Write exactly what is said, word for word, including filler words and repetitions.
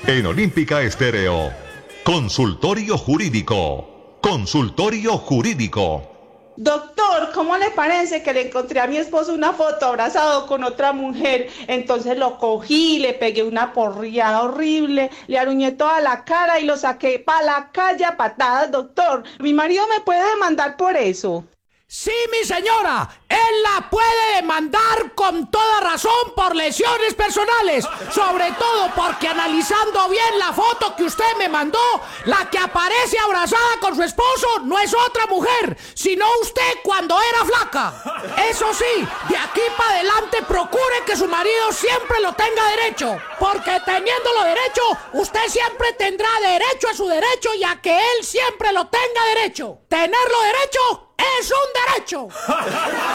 En Olímpica Estéreo, consultorio jurídico, consultorio jurídico. Doctor, ¿cómo le parece que le encontré a mi esposo una foto abrazado con otra mujer? Entonces lo cogí, le pegué una porriada horrible, le aruñé toda la cara y lo saqué para la calle a patadas, doctor. ¿Mi marido me puede demandar por eso? Sí, mi señora, él la puede demandar con toda razón por lesiones personales, sobre todo porque analizando bien la foto que usted me mandó, la que aparece abrazada con su esposo no es otra mujer, sino usted cuando era flaca. Eso sí, de aquí para adelante procure que su marido siempre lo tenga derecho, porque teniéndolo derecho, usted siempre tendrá derecho a su derecho y a que él siempre lo tenga derecho. Tenerlo derecho es un derecho.